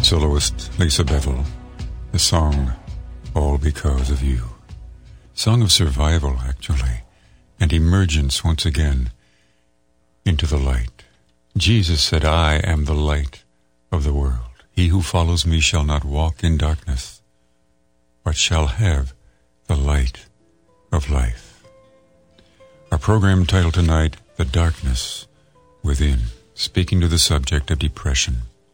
soloist Lisa Bevel, the song All Because of You. Song of survival, actually, and emergence once again into the light. Jesus said, I am the light of the world. He who follows me shall not walk in darkness, but shall have the light of life. Our program title tonight, The Darkness Within, speaking to the subject of depression.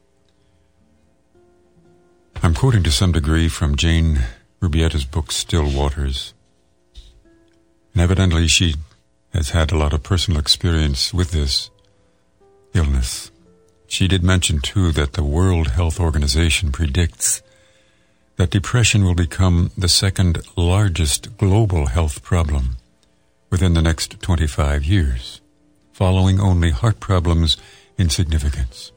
I'm quoting to some degree from Jane Rubietta's book, Still Waters. And evidently she has had a lot of personal experience with this illness. She did mention, too, that the World Health Organization predicts that depression will become the second largest global health problem within the next 25 years, following only heart problems in significance.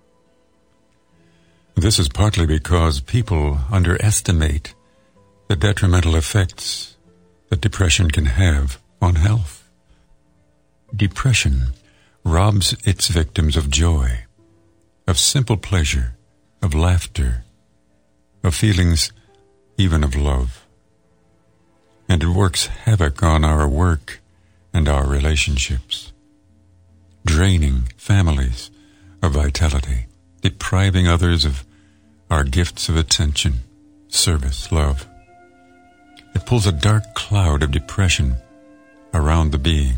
This is partly because people underestimate the detrimental effects that depression can have on health. Depression robs its victims of joy, of simple pleasure, of laughter, of feelings even of love. And it works havoc on our work and our relationships, draining families of vitality, depriving others of our gifts of attention, service, love. It pulls a dark cloud of depression around the being.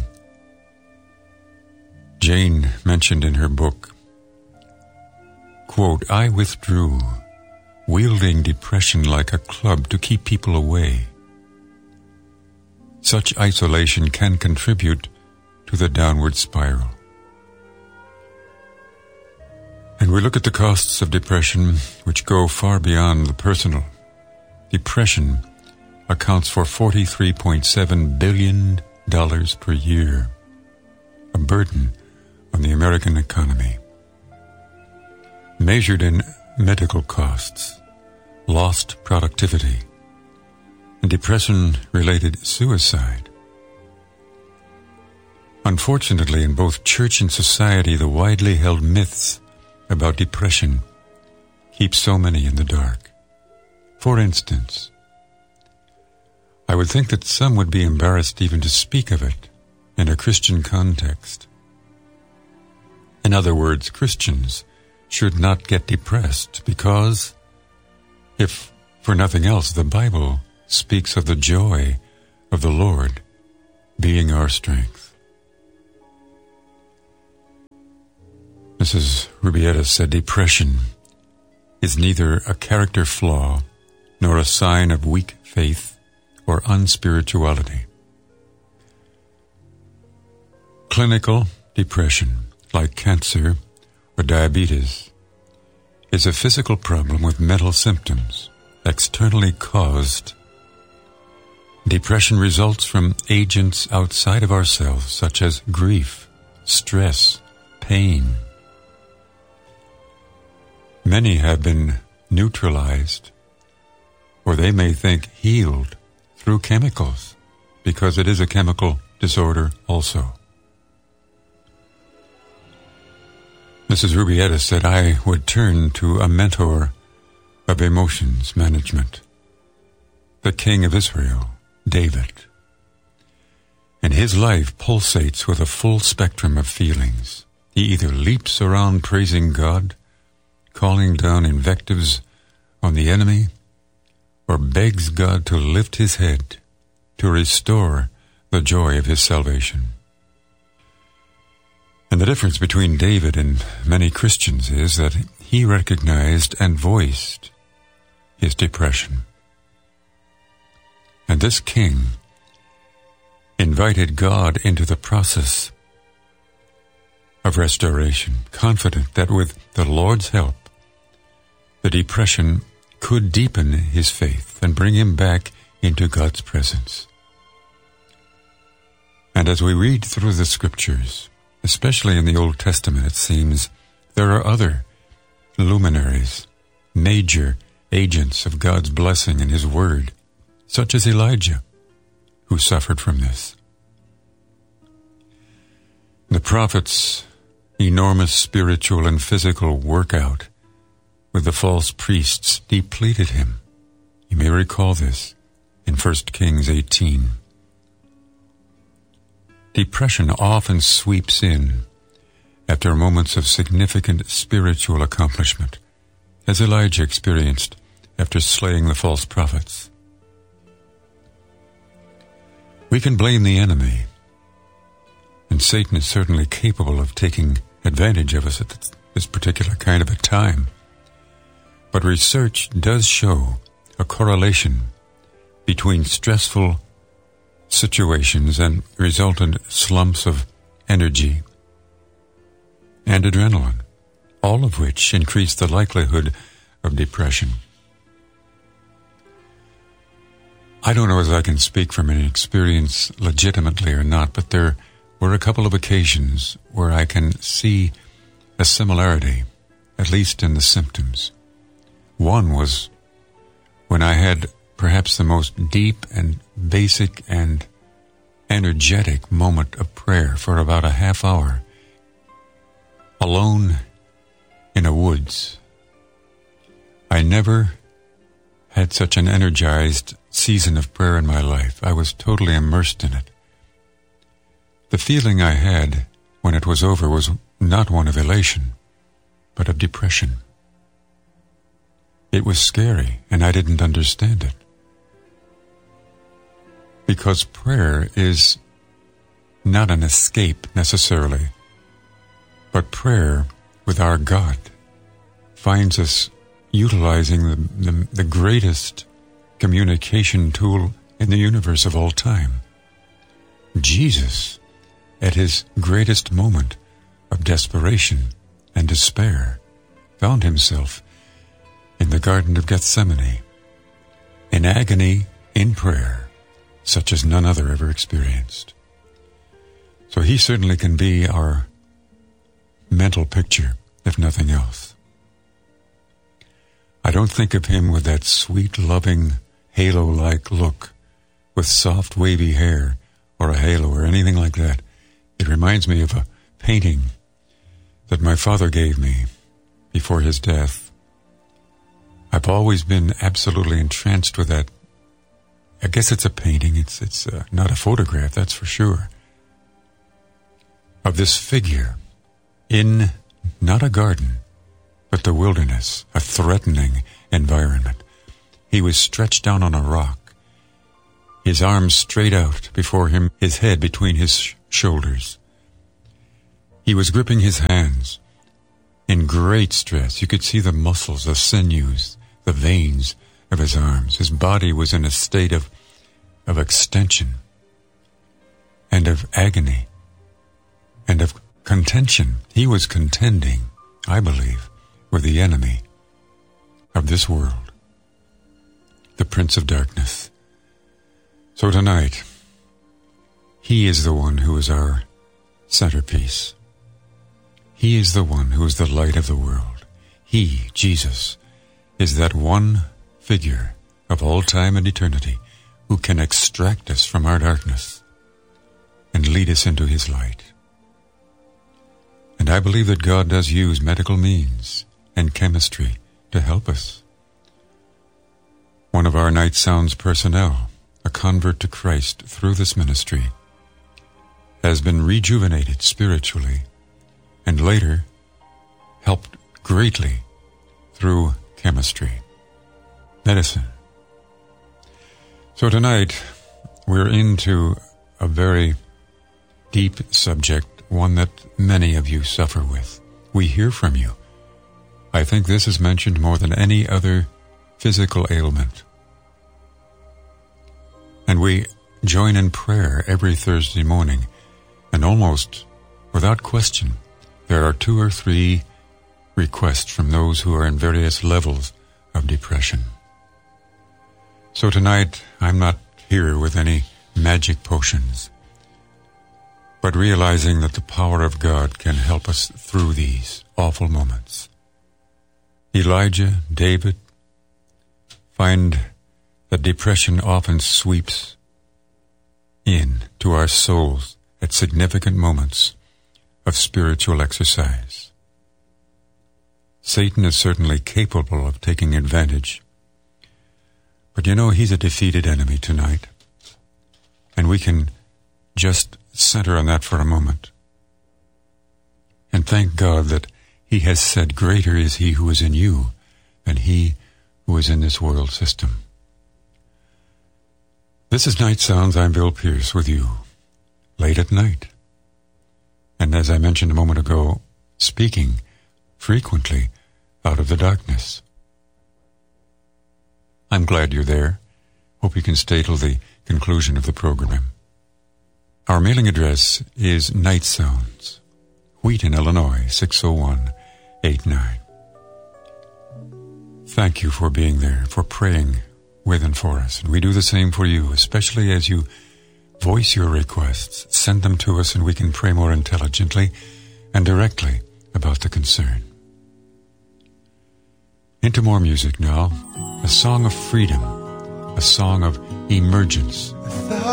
Jane mentioned in her book, quote, I withdrew, wielding depression like a club to keep people away. Such isolation can contribute to the downward spiral. And we look at the costs of depression, which go far beyond the personal. Depression accounts for $43.7 billion per year, a burden on the American economy. Measured in medical costs, lost productivity, and depression-related suicide. Unfortunately, in both church and society, the widely held myths about depression keep so many in the dark. For instance, I would think that some would be embarrassed even to speak of it in a Christian context. In other words, Christians should not get depressed because, if for nothing else, the Bible speaks of the joy of the Lord being our strength. Mrs. Rubietta said depression is neither a character flaw nor a sign of weak faith or unspirituality. Clinical depression, like cancer or diabetes, is a physical problem with mental symptoms, externally caused. Depression results from agents outside of ourselves, such as grief, stress, pain. Many have been neutralized, or they may think healed, through chemicals, because it is a chemical disorder also. Mrs. Rubietta said, I would turn to a mentor of emotions management, the King of Israel, David. And his life pulsates with a full spectrum of feelings. He either leaps around praising God, calling down invectives on the enemy, or begs God to lift his head, to restore the joy of his salvation. And the difference between David and many Christians is that he recognized and voiced his depression. And this king invited God into the process of restoration, confident that with the Lord's help, the depression could deepen his faith and bring him back into God's presence. And as we read through the scriptures, especially in the Old Testament, it seems there are other luminaries, major agents of God's blessing in his word, such as Elijah, who suffered from this. The prophet's enormous spiritual and physical workout with the false priests depleted him. You may recall this in 1 Kings 18. Depression often sweeps in after moments of significant spiritual accomplishment, as Elijah experienced after slaying the false prophets. We can blame the enemy, and Satan is certainly capable of taking advantage of us at this particular kind of a time. But research does show a correlation between stressful situations and resultant slumps of energy and adrenaline, all of which increase the likelihood of depression. I don't know if I can speak from an experience legitimately or not, but there were a couple of occasions where I can see a similarity, at least in the symptoms. One was when I had perhaps the most deep and basic and energetic moment of prayer for about a half hour, alone in a woods. I never had such an energized season of prayer in my life. I was totally immersed in it. The feeling I had when it was over was not one of elation, but of depression. It was scary, and I didn't understand it. Because prayer is not an escape necessarily, but prayer with our God finds us utilizing the greatest communication tool in the universe of all time. Jesus, at his greatest moment of desperation and despair, found himself in the Garden of Gethsemane, in agony, in prayer, such as none other ever experienced. So he certainly can be our mental picture, if nothing else. I don't think of him with that sweet, loving, halo-like look, with soft, wavy hair, or a halo, or anything like that. It reminds me of a painting that my father gave me before his death. I've always been absolutely entranced with that. I guess it's a painting. It's not a photograph, that's for sure. Of this figure in not a garden, but the wilderness, a threatening environment. He was stretched down on a rock, his arms straight out before him, his head between his shoulders. He was gripping his hands in great stress. You could see the muscles, the sinews, the veins of his arms. His body was in a state of extension and of agony and of contention. He was contending, I believe, with the enemy of this world, the Prince of Darkness. So tonight, he is the one who is our centerpiece. He is the one who is the light of the world. He, Jesus, is that one figure of all time and eternity who can extract us from our darkness and lead us into his light. And I believe that God does use medical means and chemistry to help us. One of our Night Sounds personnel, a convert to Christ through this ministry, has been rejuvenated spiritually and later helped greatly through chemistry, medicine. So tonight we're into a very deep subject, one that many of you suffer with. We hear from you. I think this is mentioned more than any other physical ailment. And we join in prayer every Thursday morning, and almost without question, there are 2 or 3 requests from those who are in various levels of depression. So tonight, I'm not here with any magic potions, but realizing that the power of God can help us through these awful moments. Elijah, David, find that depression often sweeps in to our souls at significant moments of spiritual exercise. Satan is certainly capable of taking advantage. But you know, he's a defeated enemy tonight. And we can just center on that for a moment. And thank God that he has said, greater is he who is in you than he who is in this world system. This is Night Sounds. I'm Bill Pierce with you, late at night. And as I mentioned a moment ago, speaking frequently out of the darkness. I'm glad you're there. Hope you can stay till the conclusion of the program. Our mailing address is Night Sounds, Wheaton, Illinois, 60189. Thank you for being there, for praying with and for us. And we do the same for you, especially as you voice your requests. Send them to us and we can pray more intelligently and directly about the concern. Into more music now. A song of freedom. A song of emergence.